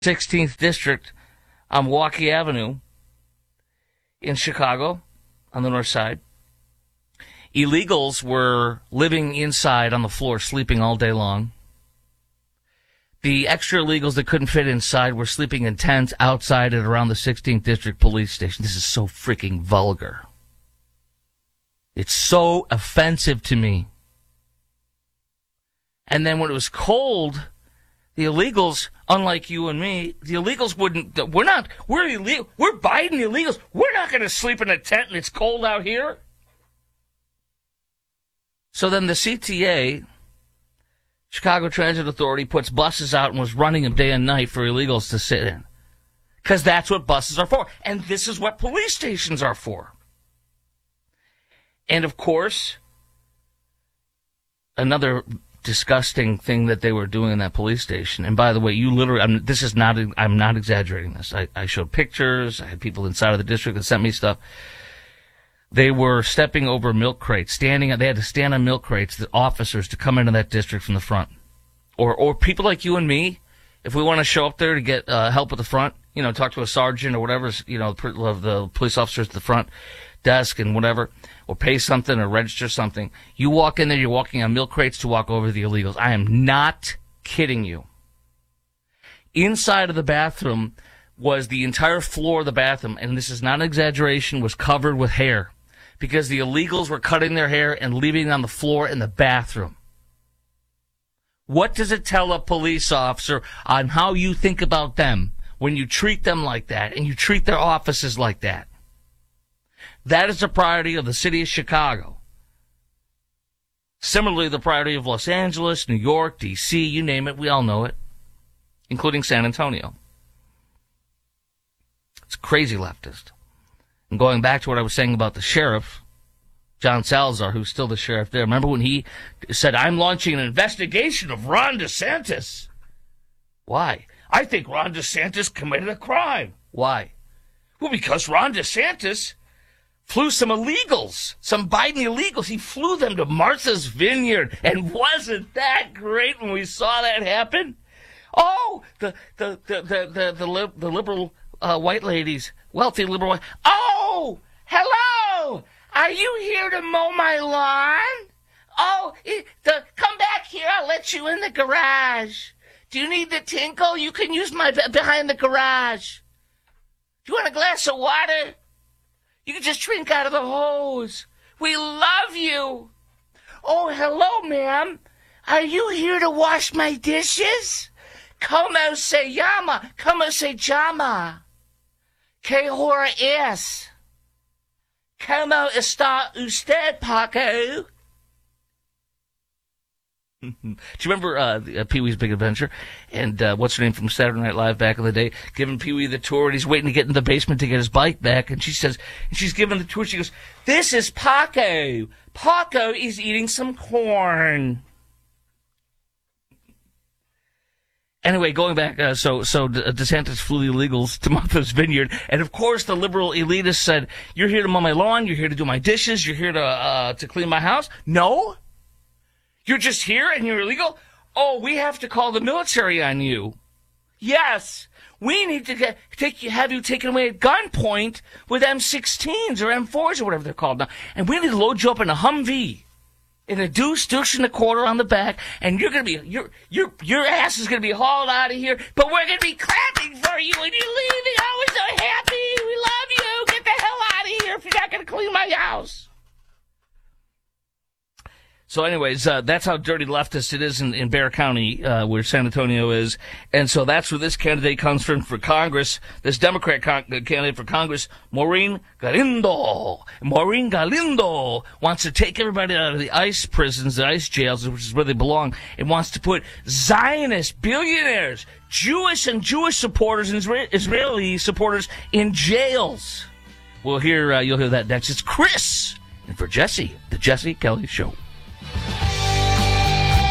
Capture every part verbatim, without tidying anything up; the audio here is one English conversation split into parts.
sixteenth District on Milwaukee Avenue in Chicago on the north side. Illegals were living inside on the floor, sleeping all day long. The extra illegals that couldn't fit inside were sleeping in tents outside and around the sixteenth District Police Station. This is so freaking vulgar. It's so offensive to me. And then when it was cold, the illegals, unlike you and me, the illegals wouldn't, we're not, we're illegal, we're Biden illegals. We're not going to sleep in a tent and it's cold out here. So then the C T A, Chicago Transit Authority, puts buses out and was running them day and night for illegals to sit in. Because that's what buses are for. And this is what police stations are for. And of course, another disgusting thing that they were doing in that police station. And by the way, you literally, I'm, this is not, I'm not exaggerating this. I, I showed pictures. I had people inside of the district that sent me stuff. They were stepping over milk crates, standing, they had to stand on milk crates, the officers, to come into that district from the front. Or, or people like you and me, if we want to show up there to get uh, help at the front, you know, talk to a sergeant or whatever, you know, of the police officers at the front desk and whatever, or pay something or register something. You walk in there, you're walking on milk crates to walk over the illegals. I am not kidding you. Inside of the bathroom was the entire floor of the bathroom, and this is not an exaggeration, was covered with hair because the illegals were cutting their hair and leaving it on the floor in the bathroom. What does it tell a police officer on how you think about them when you treat them like that and you treat their offices like that? That is the priority of the city of Chicago. Similarly, the priority of Los Angeles, New York, D C, you name it, we all know it, including San Antonio. It's crazy leftist. And going back to what I was saying about the sheriff, John Salazar, who's still the sheriff there. Remember when he said, I'm launching an investigation of Ron DeSantis? Why? I think Ron DeSantis committed a crime. Why? Well, because Ron DeSantis flew some illegals, some Biden illegals. He flew them to Martha's Vineyard. And wasn't that great when we saw that happen? Oh, the the the the the, the, li- the liberal uh, white ladies, wealthy liberal white. Oh, hello. Are you here to mow my lawn? Oh, it, the, come back here. I'll let you in the garage. Do you need the tinkle? You can use my b- behind the garage. Do you want a glass of water? You can just drink out of the hose. We love you. Oh, hello, ma'am. Are you here to wash my dishes? Como se llama? Como se llama? Que hora es? Como está usted, Paco? Do you remember uh, uh, Pee-wee's Big Adventure? And uh, what's her name from Saturday Night Live back in the day? Giving Pee-wee the tour, and he's waiting to get in the basement to get his bike back. And she says, and she's giving the tour, she goes, this is Paco. Paco is eating some corn. Anyway, going back, uh, so so DeSantis flew the illegals to Martha's Vineyard, and of course the liberal elitists said, "You're here to mow my lawn, you're here to do my dishes, you're here to uh, to clean my house." No, you're just here and you're illegal. Oh, we have to call the military on you. Yes, we need to get take you, have you taken away at gunpoint with M sixteens or M fours or whatever they're called now, and we need to load you up in a Humvee. In a deuce, deuce and a quarter on the back, and you're gonna be your your your ass is gonna be hauled out of here, but we're gonna be clapping for you when you're leaving. Oh, we're so happy. We love you. Get the hell out of here if you're not gonna clean my house. So anyways, uh, that's how dirty leftist it is in, in Bexar County, uh, where San Antonio is. And so that's where this candidate comes from for Congress, this Democrat con- candidate for Congress, Maureen Galindo. Maureen Galindo wants to take everybody out of the ICE prisons, the ICE jails, which is where they belong, and wants to put Zionist billionaires, Jewish and Jewish supporters and Israeli supporters in jails. We'll hear, uh, you'll hear that next. It's Chris. And for Jesse, the Jesse Kelly Show.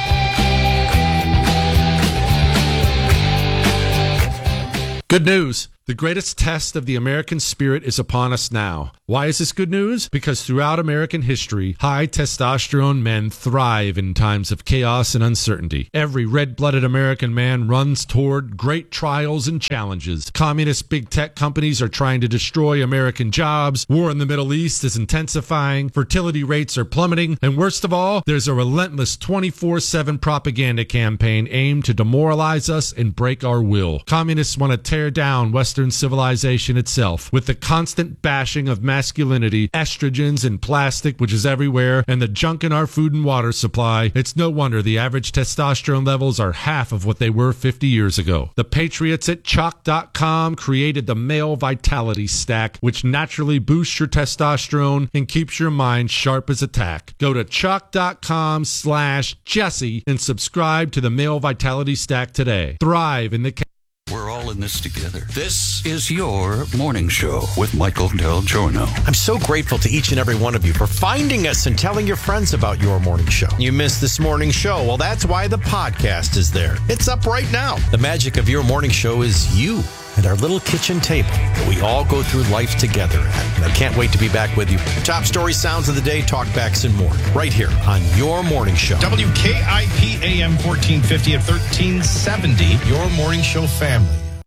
Good news. The greatest test of the American spirit is upon us now. Why is this good news? Because throughout American history, high testosterone men thrive in times of chaos and uncertainty. Every red-blooded American man runs toward great trials and challenges. Communist big tech companies are trying to destroy American jobs. War in the Middle East is intensifying. Fertility rates are plummeting. And worst of all, there's a relentless twenty-four seven propaganda campaign aimed to demoralize us and break our will. Communists want to tear down Western civilization itself with the constant bashing of masculinity, estrogens, and plastic, which is everywhere, and the junk in our food and water supply. It's no wonder the average testosterone levels are half of what they were fifty years ago. The patriots at chalk dot com created the Male Vitality Stack, which naturally boosts your testosterone and keeps your mind sharp as a tack. Go to chalk dot com slash Jesse and subscribe to the Male Vitality Stack today. Thrive in the We're all in this together. This is your morning show with Michael Del Giorno. I'm so grateful to each and every one of you for finding us and telling your friends about your morning show. You missed this morning show? Well, that's why the podcast is there. It's up right now. The magic of your morning show is you and our little kitchen table that we all go through life together at. And I can't wait to be back with you. Top story, sounds of the day, talkbacks, and more. Right here on your morning show. W K I P A M fourteen fifty at thirteen seventy. Your morning show family.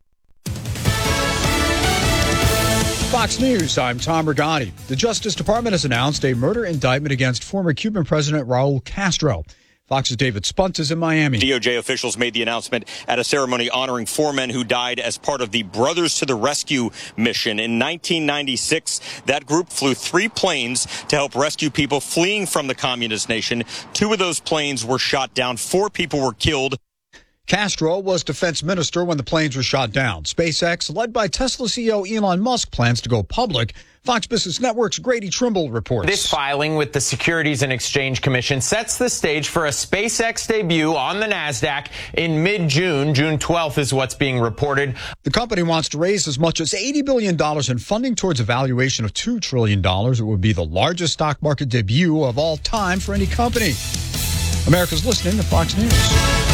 Fox News, I'm Tom Rigotti. The Justice Department has announced a murder indictment against former Cuban President Raul Castro. Fox's David Spunt is in Miami. D O J officials made the announcement at a ceremony honoring four men who died as part of the Brothers to the Rescue mission. In nineteen ninety-six, that group flew three planes to help rescue people fleeing from the communist nation. Two of those planes were shot down. Four people were killed. Castro was defense minister when the planes were shot down. SpaceX, led by Tesla C E O Elon Musk, plans to go public. Fox Business Network's Grady Trimble reports. This filing with the Securities and Exchange Commission sets the stage for a SpaceX debut on the NASDAQ in mid-June. June twelfth is what's being reported. The company wants to raise as much as eighty billion dollars in funding towards a valuation of two trillion dollars. It would be the largest stock market debut of all time for any company. America's listening to Fox News.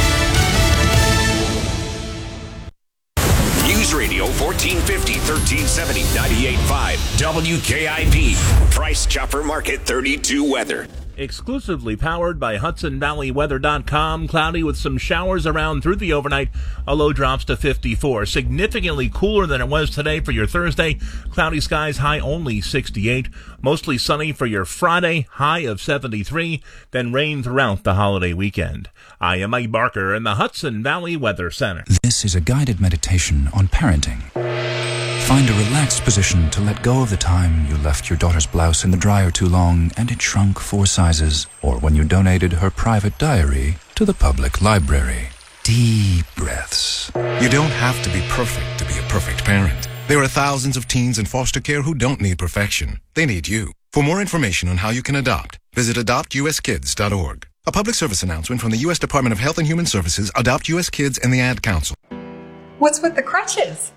News Radio fourteen fifty, thirteen seventy, ninety-eight point five W K I P. Price Chopper Market thirty-two weather. Exclusively powered by Hudson Valley Weather dot com. Cloudy with some showers around through the overnight. A low drops to fifty-four. Significantly cooler than it was today for your Thursday. Cloudy skies, high only sixty-eight. Mostly sunny for your Friday, high of seventy-three. Then rain throughout the holiday weekend. I am Mike Barker in the Hudson Valley Weather Center. This is a guided meditation on parenting. Find a relaxed position to let go of the time you left your daughter's blouse in the dryer too long and it shrunk four sizes, or when you donated her private diary to the public library. Deep breaths. You don't have to be perfect to be a perfect parent. There are thousands of teens in foster care who don't need perfection. They need you. For more information on how you can adopt, visit adopt u s kids dot org. A public service announcement from the U S Department of Health and Human Services, Adopt U S Kids, and the Ad Council. What's with the crutches?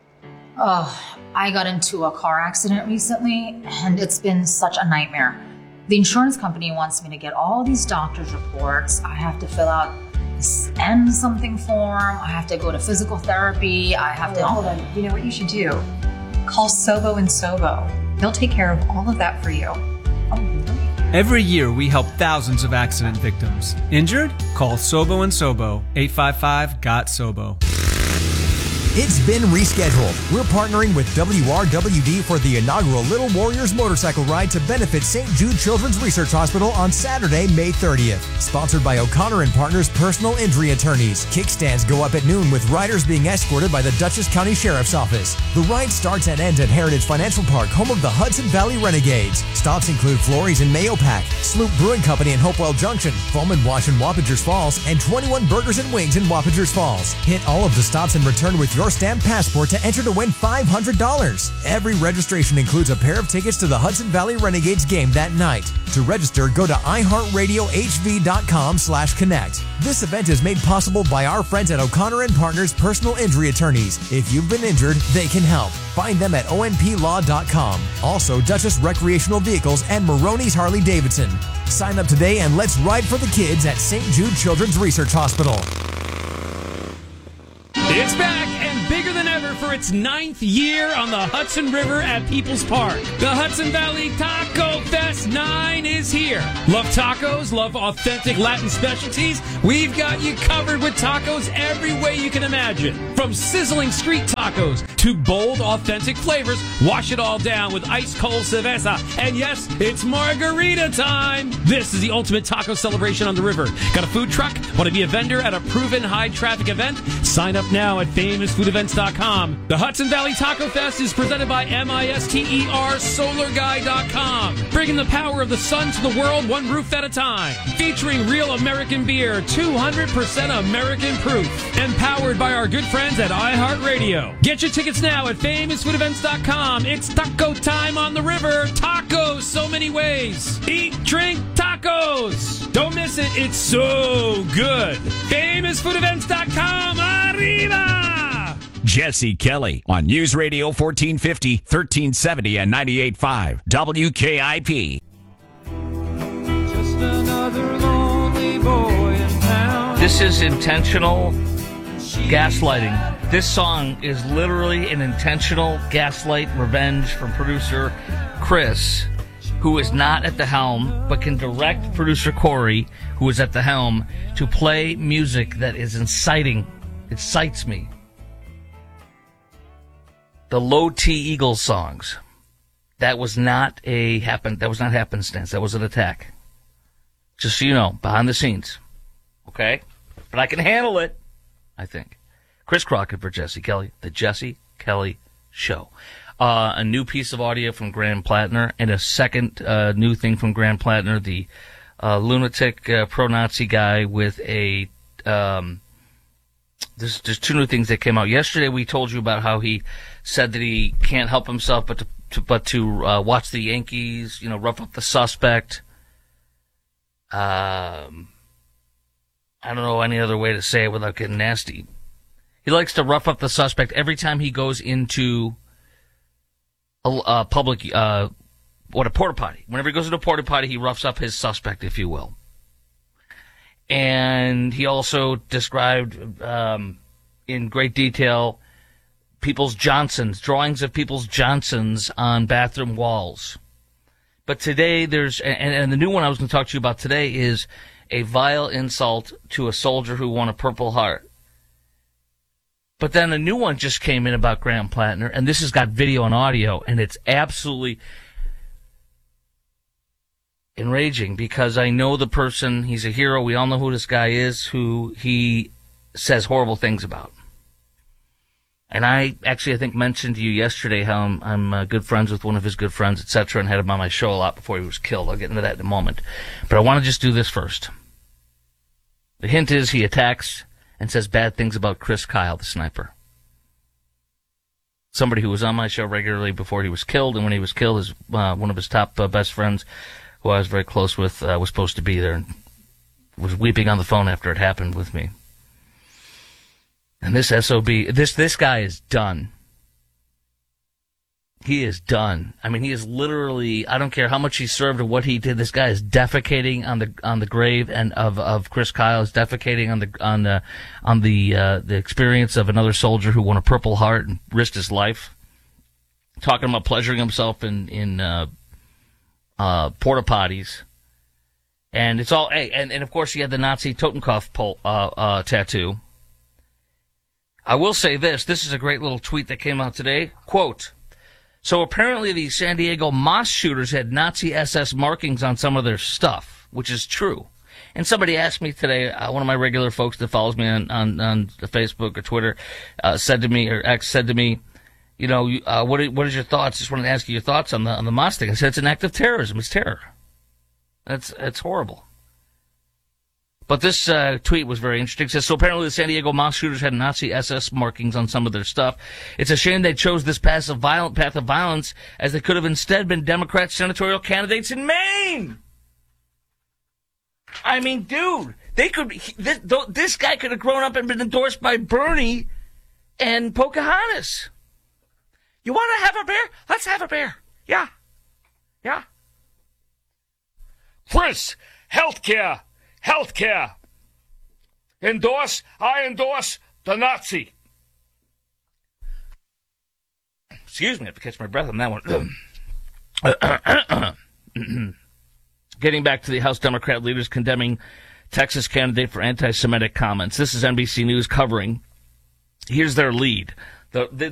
Oh, I got into a car accident recently, and it's been such a nightmare. The insurance company wants me to get all these doctor's reports. I have to fill out this N something form. I have to go to physical therapy. I have oh, to... Hold on. You know what you should do? Call Sobo and Sobo. They'll take care of all of that for you. Oh, really? Every year, we help thousands of accident victims. Injured? Call Sobo and Sobo. eight five five, G O T, SOBO. It's been rescheduled. We're partnering with W R W D for the inaugural Little Warriors motorcycle ride to benefit Saint Jude Children's Research Hospital on Saturday, May thirtieth. Sponsored by O'Connor and Partners Personal Injury Attorneys. Kickstands go up at noon with riders being escorted by the Dutchess County Sheriff's Office. The ride starts and ends at Heritage Financial Park, home of the Hudson Valley Renegades. Stops include Florey's in Mayopac, Sloop Brewing Company in Hopewell Junction, Foreman Wash in Wappingers Falls, and twenty-one Burgers and Wings in Wappingers Falls. Hit all of the stops and return with your stamped passport to enter to win five hundred dollars. Every registration includes a pair of tickets to the Hudson Valley Renegades game that night. To register, go to i heart radio h v dot com slash connect. This event is made possible by our friends at O'Connor and Partners Personal Injury Attorneys. If you've been injured, they can help. Find them at o n p law dot com. Also, Dutchess Recreational Vehicles and Maroney's Harley Davidson. Sign up today and let's ride for the kids at Saint Jude Children's Research Hospital. It's back and bigger than ever for for its ninth year on the Hudson River at People's Park. The Hudson Valley Taco Fest nine is here. Love tacos? Love authentic Latin specialties? We've got you covered with tacos every way you can imagine. From sizzling street tacos to bold, authentic flavors, wash it all down with ice cold cerveza. And yes, it's margarita time. This is the ultimate taco celebration on the river. Got a food truck? Want to be a vendor at a proven high-traffic event? Sign up now at famous food events dot com. The Hudson Valley Taco Fest is presented by MISTER Solar Guy dot com. Bringing the power of the sun to the world one roof at a time. Featuring real American beer, two hundred percent American proof. And powered by our good friends at iHeartRadio. Get your tickets now at famous food events dot com. It's taco time on the river. Tacos so many ways. Eat, drink, tacos. Don't miss it. It's so good. famous food events dot com. Arriba! Jesse Kelly on News Radio fourteen fifty, thirteen seventy, and ninety-eight point five W K I P. Just another lonely boy in town. This is intentional gaslighting. This song is literally an intentional gaslight revenge from producer Chris, who is not at the helm, but can direct producer Corey, who is at the helm, to play music that is inciting. It incites me. The Low T Eagles songs. That was not a happen. That was not happenstance. That was an attack. Just so you know, behind the scenes. Okay? But I can handle it, I think. Chris Crockett for Jesse Kelly. The Jesse Kelly Show. Uh, a new piece of audio from Graham Plattner, and a second uh, new thing from Graham Plattner, the uh, lunatic uh, pro-Nazi guy with a... Um, there's, there's two new things that came out. Yesterday we told you about how he said that he can't help himself but to, to but to uh, watch the Yankees, you know, rough up the suspect. Um, I don't know any other way to say it without getting nasty. He likes to rough up the suspect every time he goes into a, a public, uh, what, a porta potty. Whenever he goes into a porta potty, he roughs up his suspect, if you will. And he also described um, in great detail people's Johnsons, drawings of people's Johnsons on bathroom walls. But today there's, and, and the new one I was going to talk to you about today is a vile insult to a soldier who won a Purple Heart. But then a new one just came in about Graham Plattner, and this has got video and audio, and it's absolutely enraging because I know the person. He's a hero. We all know who this guy is, who he says horrible things about. And I actually, I think, mentioned to you yesterday how I'm, I'm uh, good friends with one of his good friends, et cetera, and had him on my show a lot before he was killed. I'll get into that in a moment. But I want to just do this first. The hint is he attacks and says bad things about Chris Kyle, the sniper. Somebody who was on my show regularly before he was killed, and when he was killed, his, uh, one of his top uh, best friends, who I was very close with, uh, was supposed to be there and was weeping on the phone after it happened with me. And this S O B, this this guy is done. He is done. I mean, he is literally, I don't care how much he served or what he did, this guy is defecating on the on the grave and of, of Chris Kyle, is defecating on the on the on the uh, the experience of another soldier who won a Purple Heart and risked his life. Talking about pleasuring himself in in uh, uh, porta potties. And it's all, hey, and, and of course he had the Nazi Totenkopf pole, uh, uh, tattoo. I will say this, this is a great little tweet that came out today. Quote, so apparently the San Diego mosque shooters had Nazi S S markings on some of their stuff, which is true. And somebody asked me today, uh, one of my regular folks that follows me on, on, on Facebook or Twitter, uh, said to me, or X said to me, you know, uh, what, are, what is your thoughts? Just wanted to ask you your thoughts on the, on the mosque thing. I said, it's an act of terrorism. It's terror. That's, it's horrible. But this uh, tweet was very interesting. It says, so apparently the San Diego mosque shooters had Nazi S S markings on some of their stuff. It's a shame they chose this path of, violent, path of violence, as they could have instead been Democrat senatorial candidates in Maine. I mean, dude, they could. He, this, this guy could have grown up and been endorsed by Bernie and Pocahontas. You want to have a beer? Let's have a beer. Yeah. Yeah. Chris, healthcare. Healthcare. Endorse, I endorse the Nazi. Excuse me, I have to catch my breath on that one. Getting back to the House Democrat leaders condemning Texas candidate for anti-Semitic comments. This is N B C News covering. Here's their lead. The, the